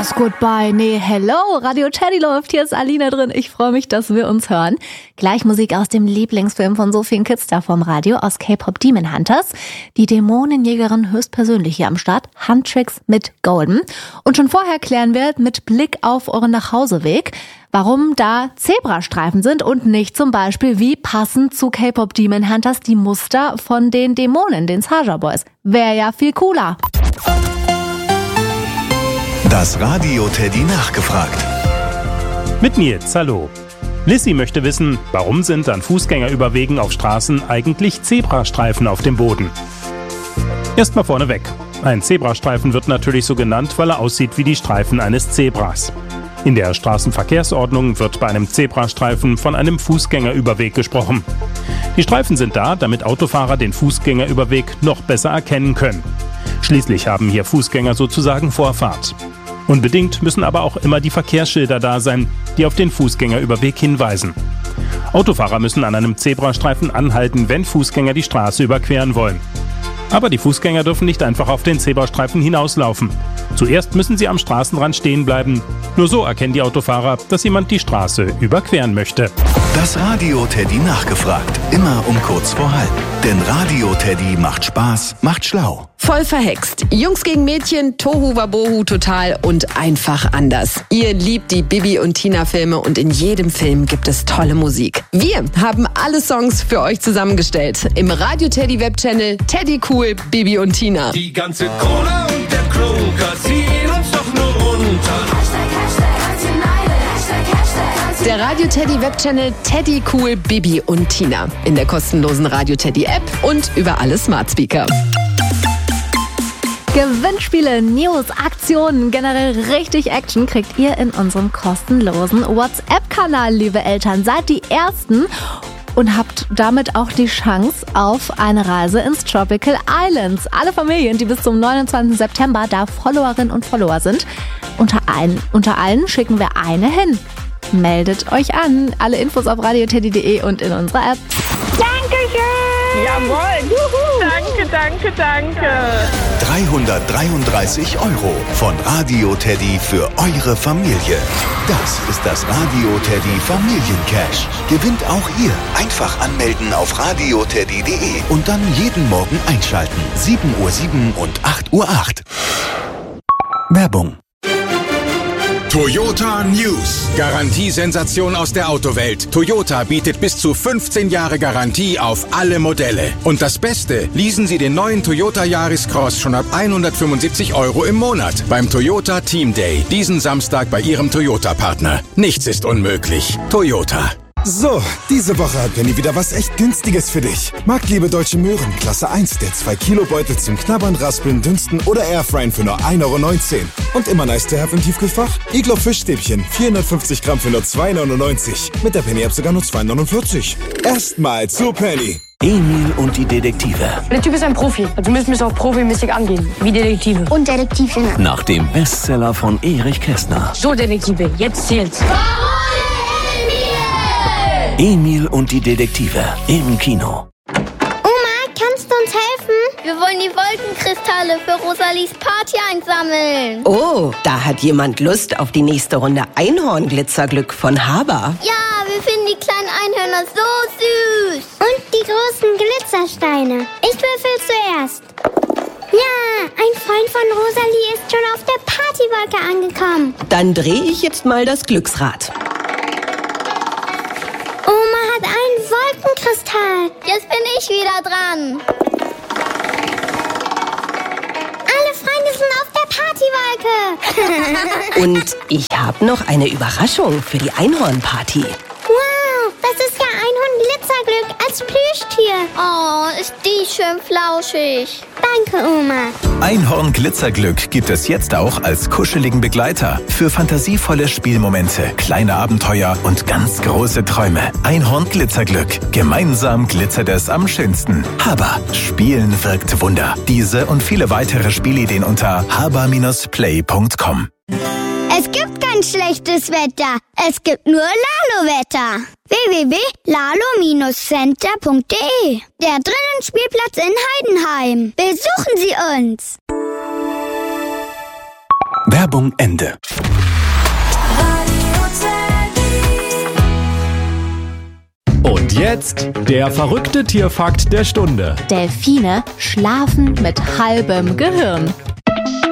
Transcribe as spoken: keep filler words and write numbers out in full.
Was, goodbye? Nee, hello, Radio Teddy läuft, hier ist Alina drin. Ich freue mich, dass wir uns hören. Gleich Musik aus dem Lieblingsfilm von so vielen Kids da vom Radio, aus K-Pop Demon Hunters. Die Dämonenjägerin höchstpersönlich hier am Start, Huntrix mit Golden. Und schon vorher klären wir mit Blick auf euren Nachhauseweg, warum da Zebrastreifen sind und nicht zum Beispiel wie passend zu K-Pop Demon Hunters die Muster von den Dämonen, den Saja Boys. Wäre ja viel cooler. Das Radio Teddy nachgefragt. Mit Nils, hallo. Lissy möchte wissen, warum sind an Fußgängerüberwegen auf Straßen eigentlich Zebrastreifen auf dem Boden? Erstmal vorneweg. Ein Zebrastreifen wird natürlich so genannt, weil er aussieht wie die Streifen eines Zebras. In der Straßenverkehrsordnung wird bei einem Zebrastreifen von einem Fußgängerüberweg gesprochen. Die Streifen sind da, damit Autofahrer den Fußgängerüberweg noch besser erkennen können. Schließlich haben hier Fußgänger sozusagen Vorfahrt. Unbedingt müssen aber auch immer die Verkehrsschilder da sein, die auf den Fußgängerüberweg hinweisen. Autofahrer müssen an einem Zebrastreifen anhalten, wenn Fußgänger die Straße überqueren wollen. Aber die Fußgänger dürfen nicht einfach auf den Zebrastreifen hinauslaufen. Zuerst müssen sie am Straßenrand stehen bleiben. Nur so erkennen die Autofahrer, dass jemand die Straße überqueren möchte. Das Radio Teddy nachgefragt. Immer um kurz vor halb. Denn Radio Teddy macht Spaß, macht schlau. Voll verhext. Jungs gegen Mädchen, Tohu Wabohu total und einfach anders. Ihr liebt die Bibi und Tina Filme und in jedem Film gibt es tolle Musik. Wir haben alle Songs für euch zusammengestellt. Im Radio Teddy Webchannel Teddy Cool, Bibi und Tina. Die ganze Kohle und der Klunker ziehen uns doch nur runter. Der Radio Teddy Webchannel Teddy Cool, Bibi und Tina. In der kostenlosen Radio Teddy App und über alle Smart Speaker. Gewinnspiele, News, Aktionen, generell richtig Action kriegt ihr in unserem kostenlosen WhatsApp-Kanal, liebe Eltern. Seid die Ersten und habt damit auch die Chance auf eine Reise ins Tropical Islands. Alle Familien, die bis zum neunundzwanzigsten September da Followerinnen und Follower sind, unter, ein, unter allen schicken wir eine hin. Meldet euch an. Alle Infos auf radio teddy punkt de und in unserer App. Dankeschön! Jawohl! Juhu. Danke, danke, danke! dreihundertdreiunddreißig Euro von Radio Teddy für eure Familie. Das ist das Radio Teddy Familiencash. Gewinnt auch ihr. Einfach anmelden auf radio teddy punkt de und dann jeden Morgen einschalten. sieben Uhr sieben und acht Uhr acht. Werbung. Toyota News. Garantiesensation aus der Autowelt. Toyota bietet bis zu fünfzehn Jahre Garantie auf alle Modelle. Und das Beste, leasen Sie den neuen Toyota Yaris Cross schon ab hundertfünfundsiebzig Euro im Monat beim Toyota Team Day. Diesen Samstag bei Ihrem Toyota-Partner. Nichts ist unmöglich. Toyota. So, diese Woche hat Penny wieder was echt Günstiges für dich. Marktliebe Deutsche Möhren, Klasse eins, der zwei Kilo Beutel zum Knabbern, Raspeln, Dünsten oder Airfryen für nur ein Euro neunzehn. Und immer nice to have im Tiefkühlfach? Iglo Fischstäbchen, vierhundertfünfzig Gramm für nur zwei neunundneunzig. Mit der Penny-App sogar nur zwei neunundvierzig. Erstmal zu Penny. Emil und die Detektive. Der Typ ist ein Profi. Wir müssen es auch profimäßig angehen. Wie Detektive. Und Detektivin. Nach dem Bestseller von Erich Kästner. So, Detektive, jetzt zählt's. Emil und die Detektive im Kino. Oma, kannst du uns helfen? Wir wollen die Wolkenkristalle für Rosalies Party einsammeln. Oh, da hat jemand Lust auf die nächste Runde Einhornglitzerglück von Haber. Ja, wir finden die kleinen Einhörner so süß. Und die großen Glitzersteine. Ich würfel zuerst. Ja, ein Freund von Rosalie ist schon auf der Partywolke angekommen. Dann drehe ich jetzt mal das Glücksrad. Oma hat einen Wolkenkristall. Jetzt bin ich wieder dran. Alle Freunde sind auf der Partywolke. Und ich habe noch eine Überraschung für die Einhornparty. Wow, das ist ja Einhorn-Glitzerglück als Plüschtier. Oh, ist die schön flauschig. Danke, Oma. Einhorn-Glitzerglück gibt es jetzt auch als kuscheligen Begleiter für fantasievolle Spielmomente, kleine Abenteuer und ganz große Träume. Einhorn-Glitzerglück. Gemeinsam glitzert es am schönsten. Haber. Spielen wirkt Wunder. Diese und viele weitere Spielideen unter haber Bindestrich play Punkt com. Es gibt kein schlechtes Wetter. Es gibt nur Lalo-Wetter. w w w punkt lalo center punkt de. Der Drinnenspielplatz in Heidenheim. Besuchen Sie uns. Werbung Ende. Und jetzt der verrückte Tierfakt der Stunde. Delfine schlafen mit halbem Gehirn.